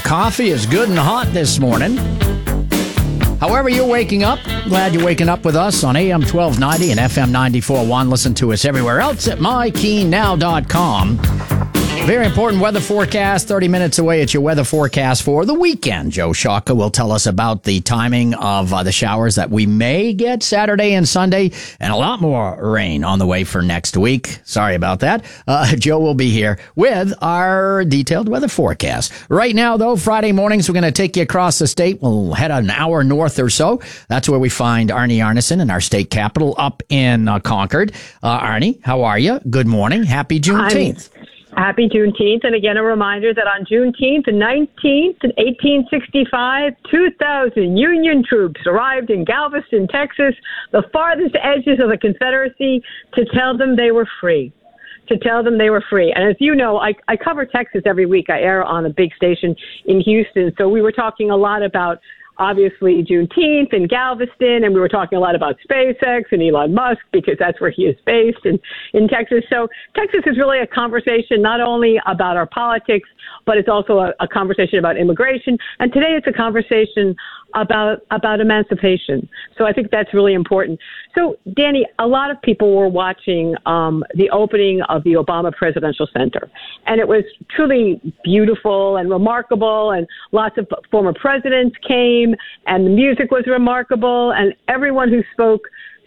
coffee is good and hot this morning. However you're waking up, glad you're waking up with us on AM 1290 and FM 94.1. Listen to us everywhere else at mykeennow.com. Very important weather forecast, 30 minutes away. It's your weather forecast for the weekend. Joe Shaka will tell us about the timing of the showers that we may get Saturday and Sunday, and a lot more rain on the way for next week. Sorry about that. Joe will be here with our detailed weather forecast. Right now, though, Friday mornings, we're going to take you across the state. We'll head an hour north or so. That's where we find Arnie Arnesen in our state capital up in Concord. Arnie, how are you? Good morning. Happy Juneteenth. Happy Juneteenth. And again, a reminder that on Juneteenth, the 19th, in 1865, 2,000 Union troops arrived in Galveston, Texas, the farthest edges of the Confederacy, to tell them they were free. And as you know, I cover Texas every week. I air on a big station in Houston. So we were talking a lot about, obviously, Juneteenth in Galveston, and we were talking a lot about SpaceX and Elon Musk because that's where he is based in Texas. So Texas is really a conversation not only about our politics, but it's also a conversation about immigration. And today it's a conversation about emancipation. So I think that's really important. So, Danny, a lot of people were watching the opening of the Obama Presidential Center, and it was truly beautiful and remarkable, and lots of former presidents came, and the music was remarkable, and everyone who spoke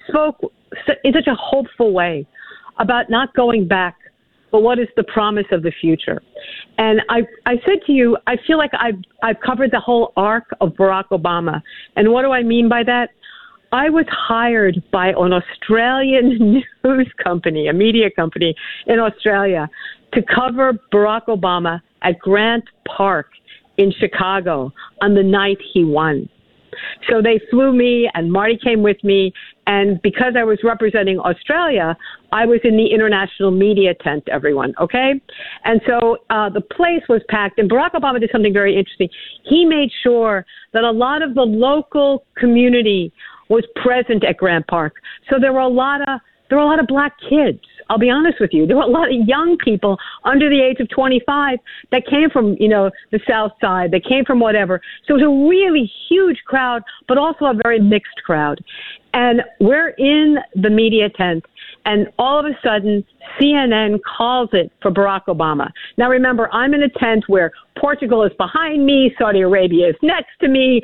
in such a hopeful way about not going back, but what is the promise of the future. And I said to you, I feel like I've covered the whole arc of Barack Obama. And what do I mean by that? I was hired by an Australian news company, a media company in Australia, to cover Barack Obama at Grant Park in Chicago on the night he won. So they flew me, and Marty came with me, and because I was representing Australia, I was in the international media tent, everyone, okay? And so the place was packed, and Barack Obama did something very interesting. He made sure that a lot of the local community was present at Grant Park. So there were a lot of black kids. I'll be honest with you. There were a lot of young people under the age of 25 that came from, the South Side. They came from whatever. So it was a really huge crowd, but also a very mixed crowd. And we're in the media tent, and all of a sudden, CNN calls it for Barack Obama. Now, remember, I'm in a tent where Portugal is behind me, Saudi Arabia is next to me,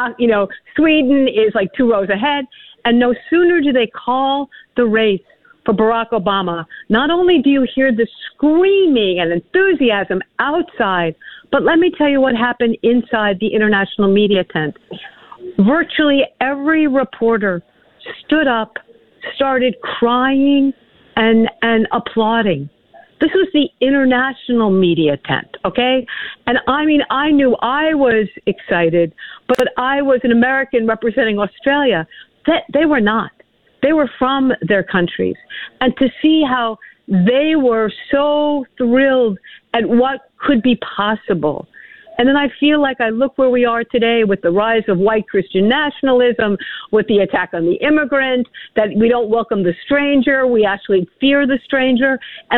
Sweden is like 2 rows ahead. And no sooner do they call the race for Barack Obama, not only do you hear the screaming and enthusiasm outside, but let me tell you what happened inside the international media tent. Virtually every reporter stood up, started crying and applauding. This was the international media tent, okay? And I mean, I knew I was excited, but I was an American representing Australia. They were not. They were from their countries. And to see how they were so thrilled at what could be possible. And then I feel like I look where we are today with the rise of white Christian nationalism, with the attack on the immigrant, that we don't welcome the stranger, we actually fear the stranger. And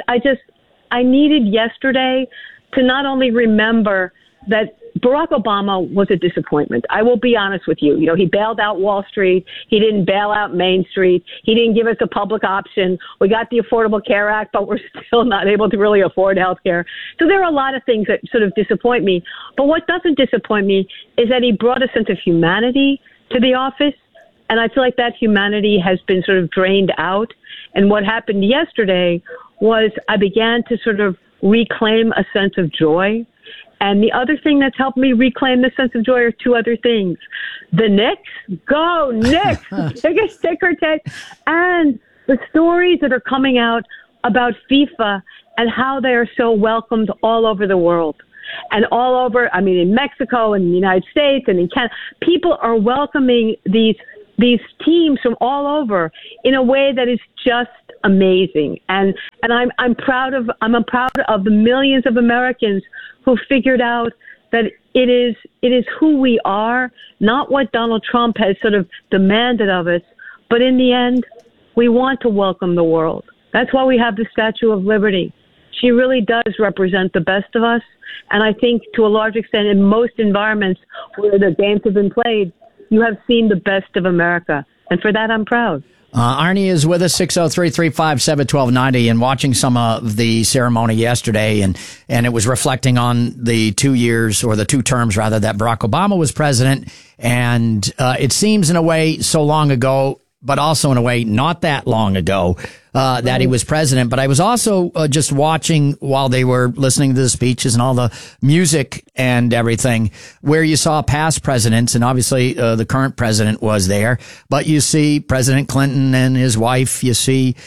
I needed yesterday to not only remember that Barack Obama was a disappointment. I will be honest with you. He bailed out Wall Street. He didn't bail out Main Street. He didn't give us a public option. We got the Affordable Care Act, but we're still not able to really afford health care. So there are a lot of things that sort of disappoint me. But what doesn't disappoint me is that he brought a sense of humanity to the office. And I feel like that humanity has been sort of drained out. And what happened yesterday was I began to sort of reclaim a sense of joy. And the other thing that's helped me reclaim the sense of joy are 2 other things. The Knicks, go Knicks, biggest ticker tape, and the stories that are coming out about FIFA and how they are so welcomed all over the world. And all over, in Mexico and the United States and in Canada, people are welcoming these teams from all over in a way that is just amazing. And I'm proud of the millions of Americans who figured out that it is who we are, not what Donald Trump has sort of demanded of us, but in the end, we want to welcome the world. That's why we have the Statue of Liberty. She really does represent the best of us. And I think to a large extent, in most environments where the games have been played, you have seen the best of America. And for that, I'm proud. Arnie is with us, 603-357-1290, and watching some of the ceremony yesterday, and it was reflecting on the 2 years, or the 2 terms rather, that Barack Obama was president. And it seems in a way so long ago, but also in a way not that long ago, that he was president. But I was also just watching while they were listening to the speeches and all the music and everything, where you saw past presidents, and obviously the current president was there, but you see President Clinton and his wife. You see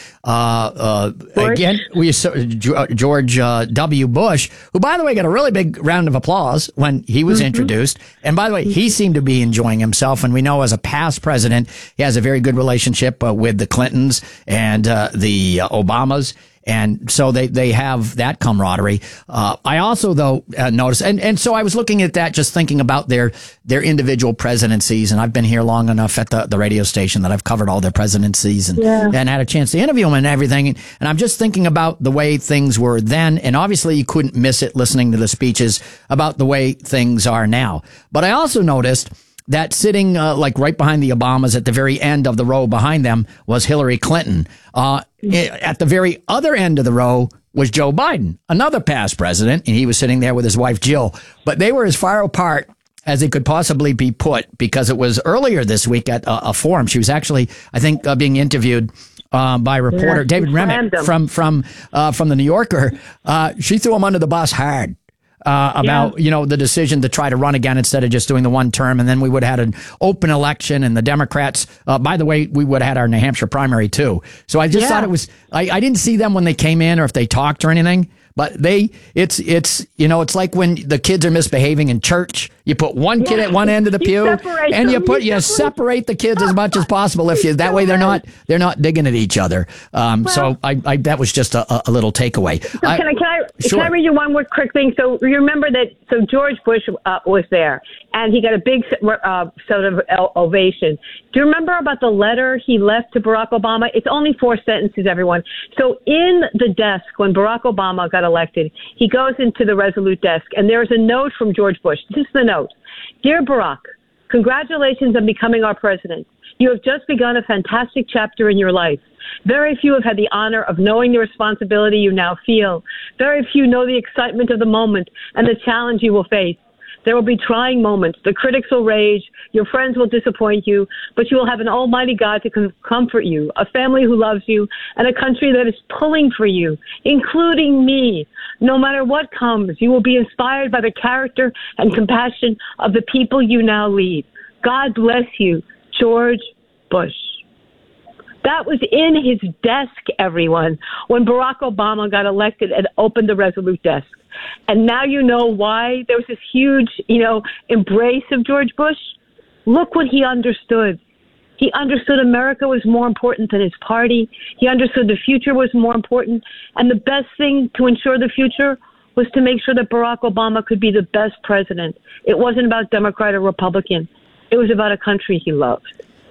again, we saw George W. Bush, who, by the way, got a really big round of applause when he was introduced. And by the way, he seemed to be enjoying himself. And we know as a past president, he has a very good relationship with the Clintons and the Obamas. And so they have that camaraderie. I also, though, noticed, and so I was looking at that, just thinking about their individual presidencies. And I've been here long enough at the radio station that I've covered all their presidencies and had a chance to interview them and everything. And I'm just thinking about the way things were then. And obviously you couldn't miss it listening to the speeches about the way things are now. But I also noticed that sitting like right behind the Obamas at the very end of the row behind them was Hillary Clinton. At the very other end of the row was Joe Biden, another past president, and he was sitting there with his wife, Jill. But they were as far apart as they could possibly be put, because it was earlier this week at a forum. She was actually, I think, being interviewed by reporter David Remick from the New Yorker. She threw him under the bus hard. About the decision to try to run again instead of just doing the one term, and then we would have had an open election, and the Democrats. By the way, we would have had our New Hampshire primary too. So I just thought it was. I didn't see them when they came in or if they talked or anything. But it's like when the kids are misbehaving in church. You put one kid at one end of the pew, and you separate the kids as much as possible. That way they're not digging at each other. So I that was just a little takeaway. So can I read you one more quick thing? So you remember that George Bush was there, and he got a big sort of ovation. Do you remember about the letter he left to Barack Obama? It's only 4 sentences, everyone. So in the desk when Barack Obama got elected, he goes into the Resolute desk, and there's a note from George Bush. This is the note. Dear Barack, congratulations on becoming our president. You have just begun a fantastic chapter in your life. Very few have had the honor of knowing the responsibility you now feel. Very few know the excitement of the moment and the challenge you will face. There will be trying moments. The critics will rage. Your friends will disappoint you. But you will have an almighty God to comfort you, a family who loves you, and a country that is pulling for you, including me. No matter what comes, you will be inspired by the character and compassion of the people you now lead. God bless you, George Bush. That was in his desk, everyone, when Barack Obama got elected and opened the Resolute desk. And now you know why there was this huge, embrace of George Bush. Look what he understood. He understood America was more important than his party. He understood the future was more important. And the best thing to ensure the future was to make sure that Barack Obama could be the best president. It wasn't about Democrat or Republican. It was about a country he loved.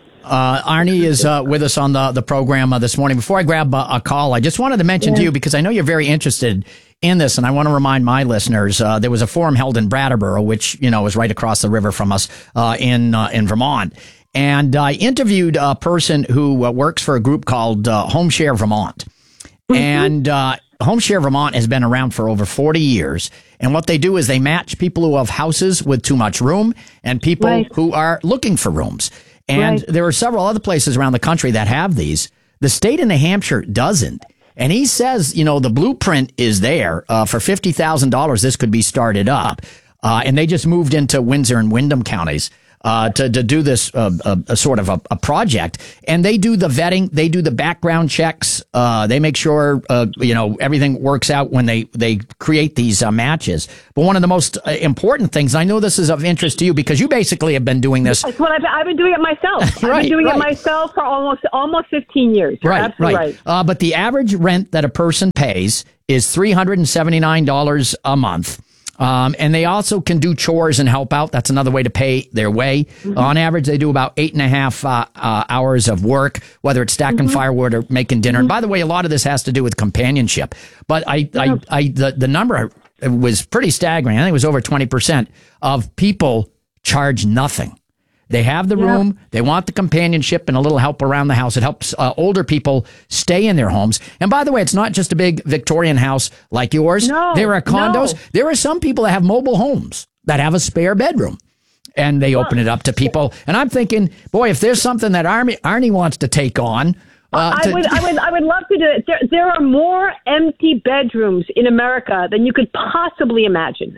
Arnie is with us on the program this morning. Before I grab a call, I just wanted to mention to you, because I know you're very interested in this, and I want to remind my listeners, there was a forum held in Brattleboro, which, is right across the river from us in Vermont. And I interviewed a person who works for a group called HomeShare Vermont. And HomeShare Vermont has been around for over 40 years. And what they do is they match people who have houses with too much room and people who are looking for rooms. And there are several other places around the country that have these. The state of New Hampshire doesn't. And he says, the blueprint is there. For $50,000, this could be started up. And they just moved into Windsor and Windham counties to do this a sort of a project. And they do the vetting. They do the background checks. They make sure, everything works out when they create these matches. But one of the most important things, I know this is of interest to you because you basically have been doing this. That's what I've been doing it myself. I've been doing it myself for almost 15 years. You're absolutely right. But the average rent that a person pays is $379 a month. And they also can do chores and help out. That's another way to pay their way. On average, they do about 8.5 hours of work, whether it's stacking firewood or making dinner. And by the way, a lot of this has to do with companionship. But the number was pretty staggering. I think it was over 20% of people charge nothing. They have the room. They want the companionship and a little help around the house. It helps older people stay in their homes. And by the way, it's not just a big Victorian house like yours. No, there are condos. no. There are some people that have mobile homes that have a spare bedroom. And they open it up to people. And I'm thinking, boy, if there's something that Arnie wants to take on. I would love to do it. There are more empty bedrooms in America than you could possibly imagine.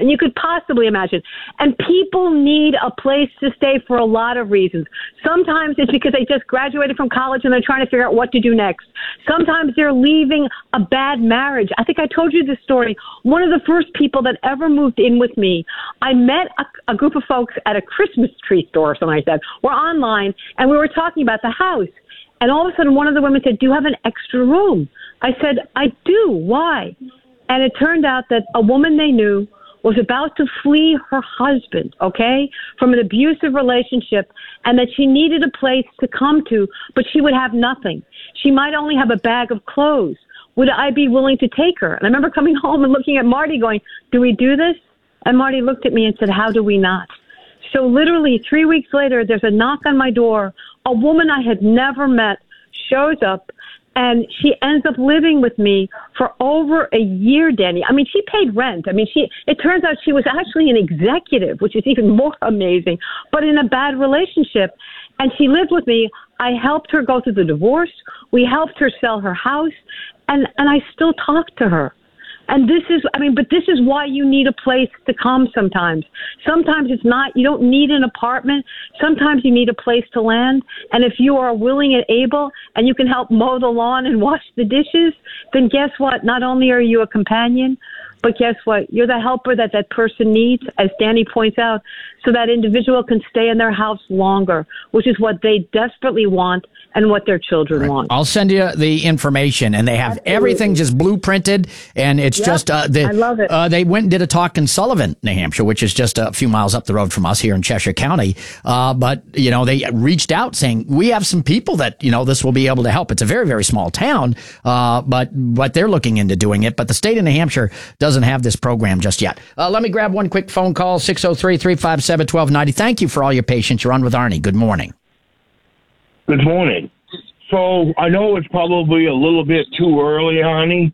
And people need a place to stay for a lot of reasons. Sometimes it's because they just graduated from college and they're trying to figure out what to do next. Sometimes they're leaving a bad marriage. I think I told you this story. One of the first people that ever moved in with me, I met a group of folks at a Christmas tree store or something like that. We're online and we were talking about the house. And all of a sudden, one of the women said, "Do you have an extra room?" I said, "I do. Why?" And it turned out that a woman they knew was about to flee her husband, from an abusive relationship, and that she needed a place to come to, but she would have nothing. She might only have a bag of clothes. Would I be willing to take her? And I remember coming home and looking at Marty going, "Do we do this?" And Marty looked at me and said, "How do we not?" So literally 3 weeks later, there's a knock on my door. A woman I had never met shows up, and she ends up living with me for over a year, Danny. I mean, she paid rent. I mean, it turns out she was actually an executive, which is even more amazing, but in a bad relationship. And she lived with me. I helped her go through the divorce. We helped her sell her house, and I still talk to her. And this is why you need a place to come sometimes. Sometimes it's not, you don't need an apartment. Sometimes you need a place to land. And if you are willing and able and you can help mow the lawn and wash the dishes, then guess what? Not only are you a companion, but guess what? You're the helper that person needs, as Danny points out, so that individual can stay in their house longer, which is what they desperately want and what their children want. I'll send you the information, and they have everything just blueprinted, and it's just I love it. They went and did a talk in Sullivan, New Hampshire, which is just a few miles up the road from us here in Cheshire County. But they reached out saying, we have some people that this will be able to help. It's a very, very small town, but they're looking into doing it. But the state of New Hampshire doesn't have this program just yet. Let me grab one quick phone call, 603-357-1290. Thank you for all your patience. You're on with Arnie. Good morning. Good morning. So I know it's probably a little bit too early, Arnie,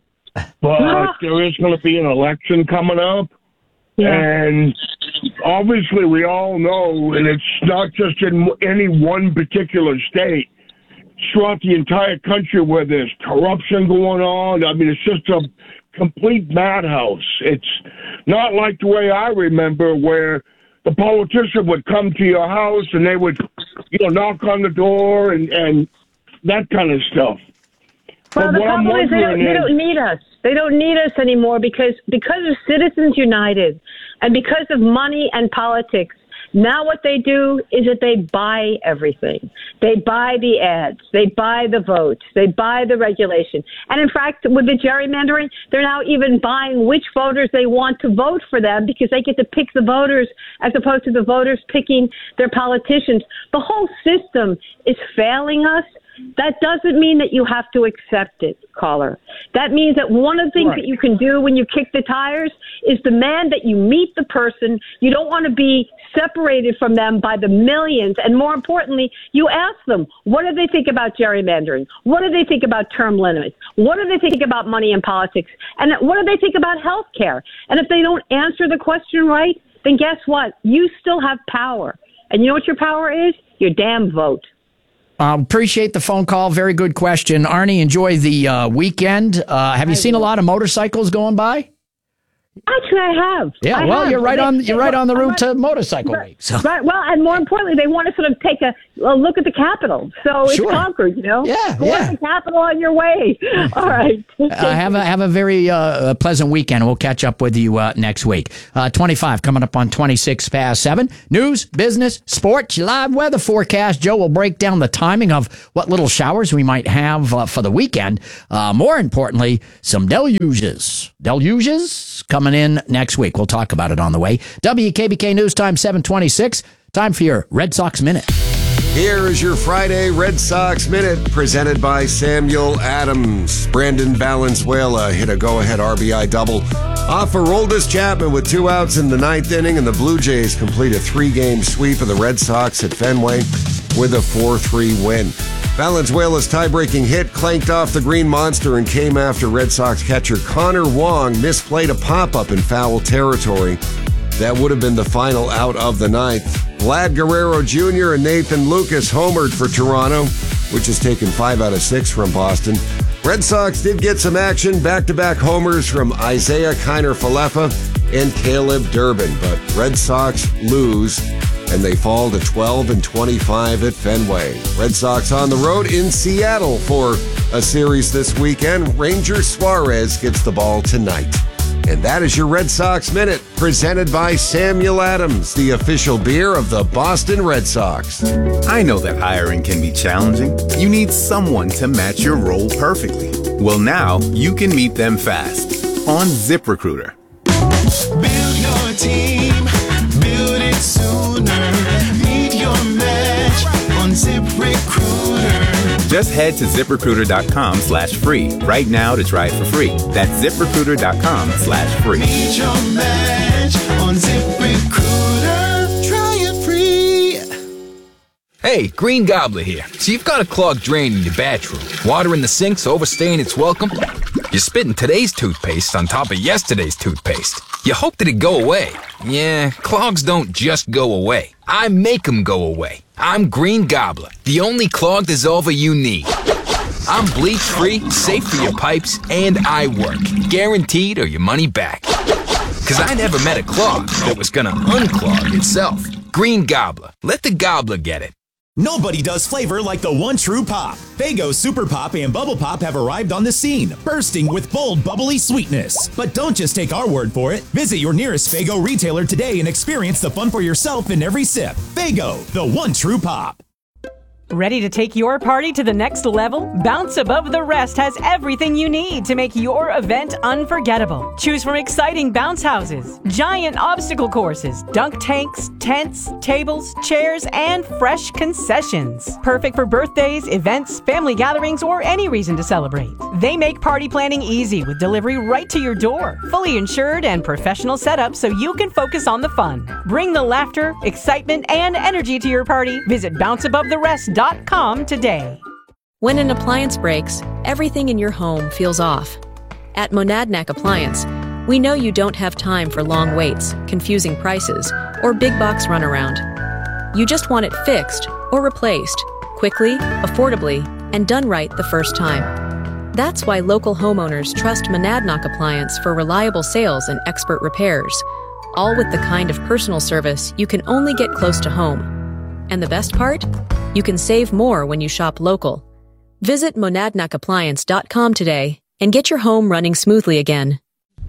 but there is going to be an election coming up. Yeah. And obviously we all know, and it's not just in any one particular state, throughout the entire country where there's corruption going on. I mean, it's just a complete madhouse. It's not like the way I remember where the politician would come to your house and they would, knock on the door and that kind of stuff. Well, the problem is they don't need us. They don't need us anymore because of Citizens United and because of money and politics. Now what they do is that they buy everything. They buy the ads. They buy the votes. They buy the regulation. And in fact, with the gerrymandering, they're now even buying which voters they want to vote for them because they get to pick the voters as opposed to the voters picking their politicians. The whole system is failing us. That doesn't mean that you have to accept it, caller. That means that one of the things that you can do when you kick the tires is demand that you meet the person. You don't want to be separated from them by the millions. And more importantly, you ask them, what do they think about gerrymandering? What do they think about term limits? What do they think about money in politics? And what do they think about health care? And if they don't answer the question right, then guess what? You still have power. And you know what your power is? Your damn vote. Appreciate the phone call. Very good question. Arnie, enjoy the weekend. Have you seen a lot of motorcycles going by? Actually, I have. Yeah, you're right on the route to Motorcycle Week. So. Right. Well, and more importantly, they want to sort of take a look at the Capitol. So it's Concord, Yeah, Go to the Capitol on your way. All right. Have a very pleasant weekend. We'll catch up with you next week. 25 coming up on 26 past 7. News, business, sports, live weather forecast. Joe will break down the timing of what little showers we might have for the weekend. More importantly, some deluges. Deluges coming coming in next week. We'll talk about it on the way. WKBK News Time 726. Time for your Red Sox Minute. Here is your Friday Red Sox Minute, presented by Samuel Adams. Brandon Valenzuela hit a go-ahead RBI double off Aroldis Chapman with 2 outs in the 9th inning, and the Blue Jays complete a 3-game sweep of the Red Sox at Fenway with a 4-3 win. Valenzuela's tie-breaking hit clanked off the Green Monster and came after Red Sox catcher Connor Wong misplayed a pop-up in foul territory. That would have been the final out of the 9th. Vlad Guerrero Jr. and Nathan Lucas homered for Toronto, which has taken 5 out of 6 from Boston. Red Sox did get some action, back-to-back homers from Isaiah Kiner-Falefa and Caleb Durbin, but Red Sox lose, and they fall to 12-25 at Fenway. Red Sox on the road in Seattle for a series this weekend. Ranger Suarez gets the ball tonight. And that is your Red Sox Minute, presented by Samuel Adams, the official beer of the Boston Red Sox. I know that hiring can be challenging. You need someone to match your role perfectly. Well, now you can meet them fast on ZipRecruiter. Build your team, build it sooner. Meet your match on ZipRecruiter. Just head to ZipRecruiter.com/free right now to try it for free. That's ZipRecruiter.com/free. Meet your match on ZipRecruiter. Try it free. Hey, Green Gobbler here. So you've got a clogged drain in your bathroom. Water in the sink's overstaying its welcome. You're spitting today's toothpaste on top of yesterday's toothpaste. You hope that it go away. Yeah, clogs don't just go away. I make them go away. I'm Green Gobbler, the only clog dissolver you need. I'm bleach-free, safe for your pipes, and I work. Guaranteed or your money back. Because I never met a clog that was gonna unclog itself. Green Gobbler. Let the gobbler get it. Nobody does flavor like the one true pop. Faygo Super Pop and Bubble Pop have arrived on the scene, bursting with bold, bubbly sweetness. But don't just take our word for it. Visit your nearest Faygo retailer today and experience the fun for yourself in every sip. Faygo, the one true pop. Ready to take your party to the next level? Bounce Above the Rest has everything you need to make your event unforgettable. Choose from exciting bounce houses, giant obstacle courses, dunk tanks, tents, tables, chairs, and fresh concessions. Perfect for birthdays, events, family gatherings, or any reason to celebrate. They make party planning easy with delivery right to your door. Fully insured and professional setup so you can focus on the fun. Bring the laughter, excitement, and energy to your party. Visit bounceabovetherest.com today. When an appliance breaks, everything in your home feels off. At Monadnock Appliance, we know you don't have time for long waits, confusing prices, or big box runaround. You just want it fixed or replaced, quickly, affordably, and done right the first time. That's why local homeowners trust Monadnock Appliance for reliable sales and expert repairs, all with the kind of personal service you can only get close to home. And the best part? You can save more when you shop local. Visit monadnockappliance.com today and get your home running smoothly again.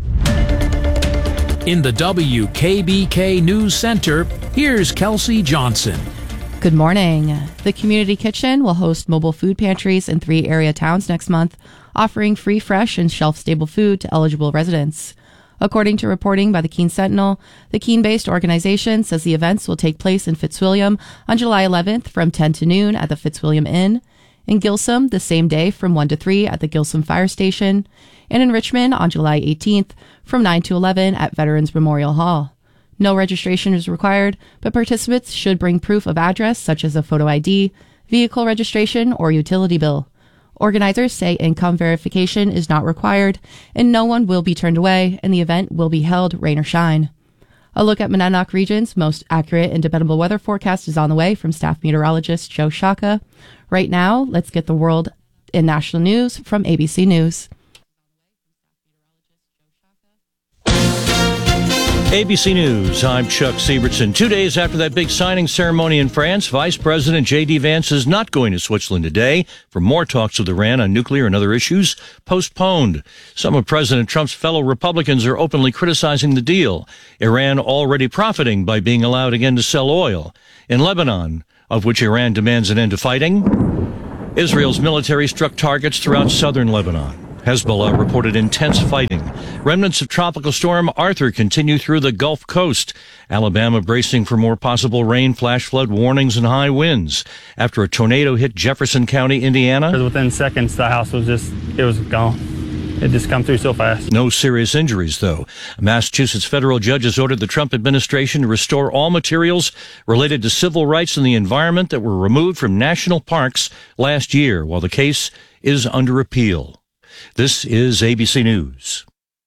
In the WKBK News Center, here's Kelsey Johnson. Good morning. The Community Kitchen will host mobile food pantries in 3 area towns next month, offering free, fresh, and shelf-stable food to eligible residents. According to reporting by the Keene Sentinel, the Keene-based organization says the events will take place in Fitzwilliam on July 11th from 10 to noon at the Fitzwilliam Inn, in Gilsum the same day from 1 to 3 at the Gilsum Fire Station, and in Richmond on July 18th from 9 to 11 at Veterans Memorial Hall. No registration is required, but participants should bring proof of address such as a photo ID, vehicle registration, or utility bill. Organizers say income verification is not required, and no one will be turned away, and the event will be held rain or shine. A look at Monadnock Region's most accurate and dependable weather forecast is on the way from staff meteorologist Joe Shaka. Right now, let's get the world and national news from ABC News. ABC News, I'm Chuck Siebertson. 2 days after that big signing ceremony in France, Vice President J.D. Vance is not going to Switzerland today for more talks with Iran on nuclear and other issues postponed. Some of President Trump's fellow Republicans are openly criticizing the deal. Iran already profiting by being allowed again to sell oil. In Lebanon, of which Iran demands an end to fighting, Israel's military struck targets throughout southern Lebanon. Hezbollah reported intense fighting. Remnants of Tropical Storm Arthur continue through the Gulf Coast. Alabama bracing for more possible rain, flash flood warnings, and high winds after a tornado hit Jefferson County, Indiana. Within seconds, the house was gone. It just come through so fast. No serious injuries, though. A Massachusetts federal judge has ordered the Trump administration to restore all materials related to civil rights and the environment that were removed from national parks last year, while the case is under appeal. This is ABC News.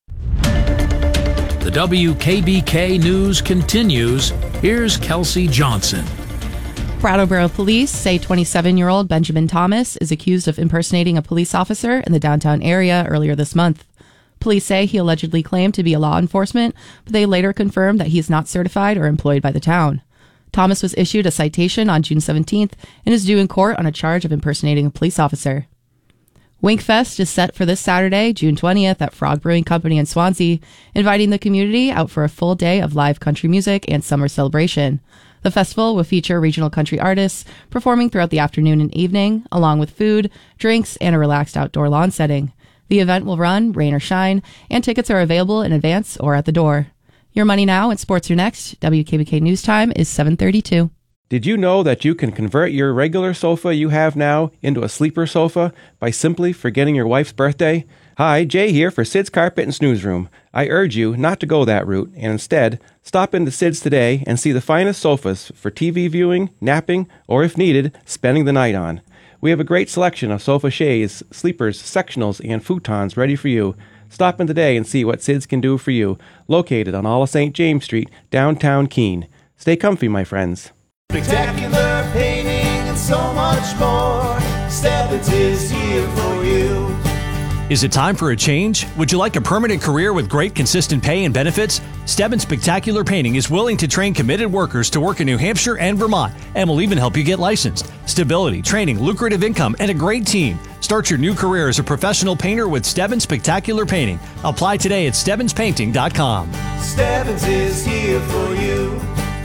The WKBK News continues. Here's Kelsey Johnson. Brattleboro police say 27-year-old Benjamin Thomas is accused of impersonating a police officer in the downtown area earlier this month. Police say he allegedly claimed to be a law enforcement, but they later confirmed that he is not certified or employed by the town. Thomas was issued a citation on June 17th and is due in court on a charge of impersonating a police officer. Winkfest is set for this Saturday, June 20th at Frog Brewing Company in Swansea, inviting the community out for a full day of live country music and summer celebration. The festival will feature regional country artists performing throughout the afternoon and evening, along with food, drinks, and a relaxed outdoor lawn setting. The event will run, rain or shine, and tickets are available in advance or at the door. Your Money Now and Sports Are Next. WKBK News Time is 7:32. Did you know that you can convert your regular sofa you have now into a sleeper sofa by simply forgetting your wife's birthday? Hi, Jay here for Sid's Carpet and Snooze Room. I urge you not to go that route and instead stop into Sid's today and see the finest sofas for TV viewing, napping, or if needed, spending the night on. We have a great selection of sofa chaise, sleepers, sectionals, and futons ready for you. Stop in today and see what Sid's can do for you, located on all of St. James Street, downtown Keene. Stay comfy, my friends. Spectacular painting and so much more. Stebbins is here for you. Is it time for a change? Would you like a permanent career with great consistent pay and benefits? Stebbins Spectacular Painting is willing to train committed workers to work in New Hampshire and Vermont, and will even help you get licensed. Stability, training, lucrative income, and a great team. Start your new career as a professional painter with Stebbins Spectacular Painting. Apply today at StebbinsPainting.com. Stebbins is here for you.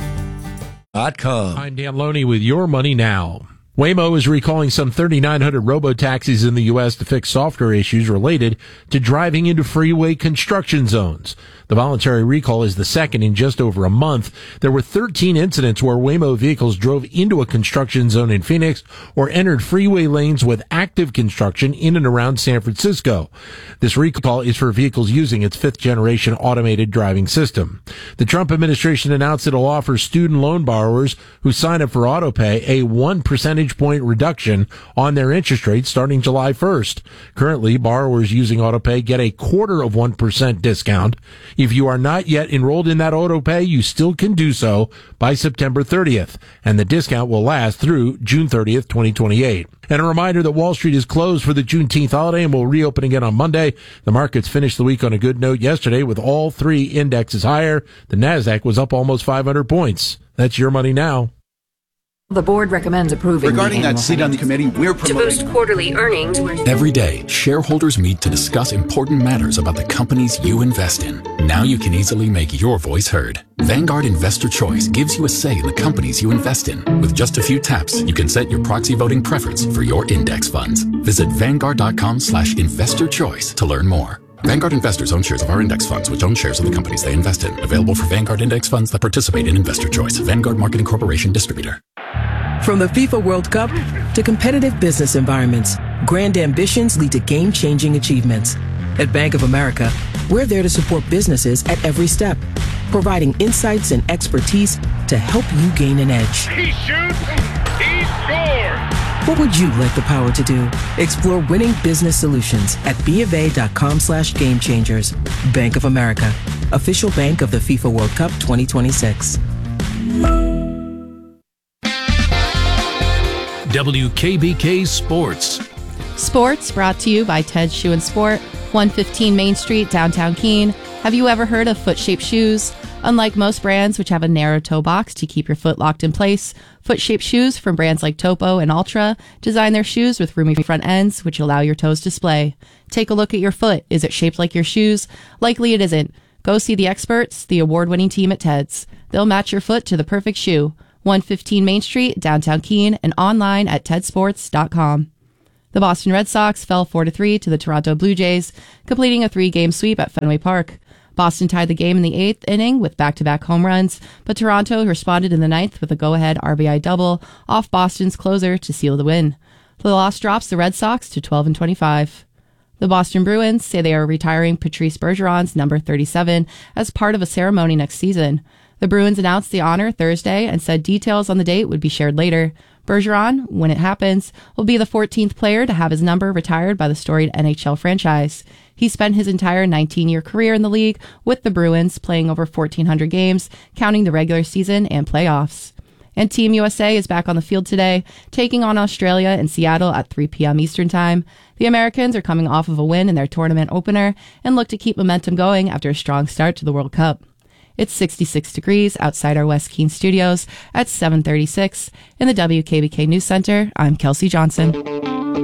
I'm Dan Loney with Your Money Now. Waymo is recalling some 3,900 robo-taxis in the U.S. to fix software issues related to driving into freeway construction zones. The voluntary recall is the second in just over a month. There were 13 incidents where Waymo vehicles drove into a construction zone in Phoenix or entered freeway lanes with active construction in and around San Francisco. This recall is for vehicles using its fifth-generation automated driving system. The Trump administration announced it'll offer student loan borrowers who sign up for AutoPay a 1 percentage point reduction on their interest rate starting July 1st. Currently, borrowers using AutoPay get a 0.25% discount. If you are not yet enrolled in that AutoPay, you still can do so by September 30th, and the discount will last through June 30th, 2028. And a reminder that Wall Street is closed for the Juneteenth holiday and will reopen again on Monday. The markets finished the week on a good note yesterday with all three indexes higher. The NASDAQ was up almost 500 points. That's Your Money Now. The board recommends approving regarding that seat on the committee, we're promoting to boost quarterly earnings. Every day, shareholders meet to discuss important matters about the companies you invest in. Now you can easily make your voice heard. Vanguard Investor Choice gives you a say in the companies you invest in. With just a few taps, you can set your proxy voting preference for your index funds. Visit Vanguard.com/investor choice to learn more. Vanguard investors own shares of our index funds, which own shares of the companies they invest in. Available for Vanguard index funds that participate in Investor Choice. Vanguard Marketing Corporation Distributor. From the FIFA World Cup to competitive business environments, grand ambitions lead to game-changing achievements. At Bank of America, we're there to support businesses at every step, providing insights and expertise to help you gain an edge. He shoots, he scores! What would you like the power to do? Explore winning business solutions at BofA.com/gamechangers. Bank of America, official bank of the FIFA World Cup 2026. WKBK Sports. Sports brought to you by Ted's Shoe and Sport, 115 Main Street, downtown Keene. Have you ever heard of foot-shaped shoes? Unlike most brands, which have a narrow toe box to keep your foot locked in place, foot-shaped shoes from brands like Topo and Altra design their shoes with roomy front ends, which allow your toes to splay. Take a look at your foot. Is it shaped like your shoes? Likely it isn't. Go see the experts, the award-winning team at Ted's. They'll match your foot to the perfect shoe. 115 Main Street, downtown Keene, and online at tedsports.com. The Boston Red Sox fell 4-3 to the Toronto Blue Jays, completing a 3-game sweep at Fenway Park. Boston tied the game in the 8th inning with back-to-back home runs, but Toronto responded in the 9th with a go-ahead RBI double off Boston's closer to seal the win. The loss drops the Red Sox to 12-25. The Boston Bruins say they are retiring Patrice Bergeron's number 37 as part of a ceremony next season. The Bruins announced the honor Thursday and said details on the date would be shared later. Bergeron, when it happens, will be the 14th player to have his number retired by the storied NHL franchise. He spent his entire 19-year career in the league with the Bruins, playing over 1,400 games, counting the regular season and playoffs. And Team USA is back on the field today, taking on Australia in Seattle at 3 p.m. Eastern Time. The Americans are coming off of a win in their tournament opener and look to keep momentum going after a strong start to the World Cup. It's 66 degrees outside our West Keene studios at 7:36. In the WKBK News Center, I'm Kelsey Johnson.